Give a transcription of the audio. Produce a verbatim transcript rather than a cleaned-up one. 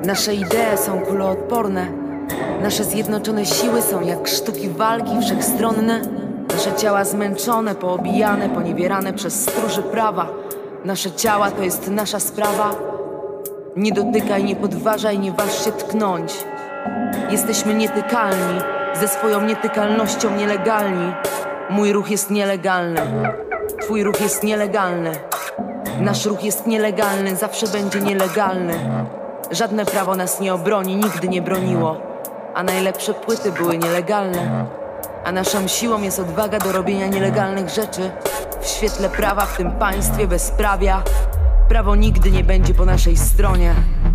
Nasze idee są kuloodporne. Nasze zjednoczone siły są jak sztuki walki wszechstronne. Nasze ciała zmęczone, poobijane, poniewierane przez stróży prawa. Nasze ciała to jest nasza sprawa. Nie dotykaj, nie podważaj, nie waż się tknąć. Jesteśmy nietykalni, ze swoją nietykalnością nielegalni. Mój ruch jest nielegalny, twój ruch jest nielegalny. Nasz ruch jest nielegalny, zawsze będzie nielegalny. Żadne prawo nas nie obroni, nigdy nie broniło. A najlepsze płyty były nielegalne. A naszą siłą jest odwaga do robienia nielegalnych rzeczy. W świetle prawa, w tym państwie bezprawia. Prawo nigdy nie będzie po naszej stronie.